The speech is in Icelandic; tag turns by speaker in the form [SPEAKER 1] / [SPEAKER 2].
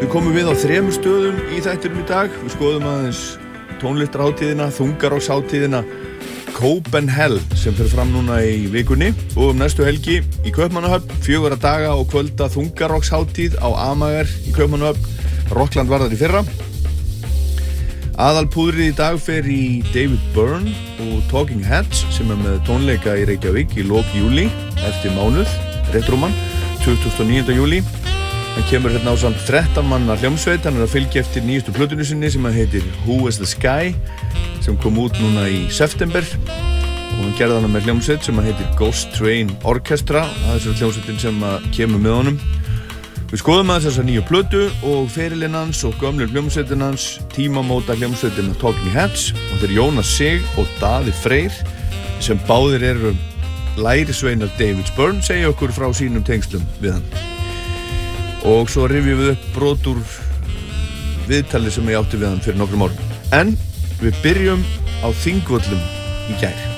[SPEAKER 1] Við komum við á 3 stöðum í þættinum í dag. Við skoðum aðeins tónlistarhátíðina, þungarokkshátíðina Copenhell sem fer fram núna í vikunni og næstu helgi í Kaupmannahöfn 4 daga og kvölda þungarokkshátíð á Amager í Kaupmannahöfn. Rockland var þar í fyrra. Aðalpúðrið í dag fer í David Byrne og Talking Heads sem með tónleika í Reykjavík í lok júlí eftir mánuð, rétt rúman, 29. júlí. Hann kemur hérna á samt 13 manna hljómsveit, hann að fylgja eftir nýjustu plötunni sinni sem heitir Who is the Sky sem kom út núna í september og hann gerði hana með hljómsveit sem heitir Ghost Train Orchestra, það er hljómsveitin sem kemur með honum. Við skoðum aðeins þessa nýju plötu og ferilinn hans og gömlu hljómsveitin hans, tímamóta hljómsveitin Talking Heads og þeir Jónas Sig og Daði Freyr sem báðir eru lærisveinar David Byrne, segja okkur frá sínum tengslum við hann. Og svo rifjum við upp brot úr viðtali sem ég átti við hann fyrir nokkrum árum. En við byrjum á Þingvöllum í gær.